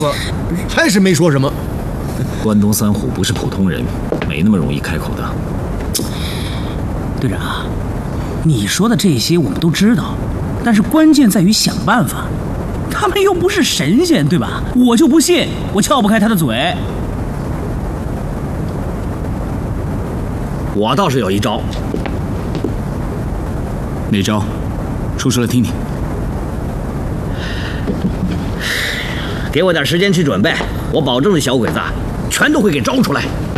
还是没说什么。 关东三虎不是普通人，没那么容易开口的。 队长，你说的这些我们都知道，但是关键在于想办法。他们又不是神仙，对吧？我就不信我撬不开他的嘴。 我倒是有一招。 哪招？说出来听听。 给我点时间去准备，我保证这小鬼子全都会给招出来。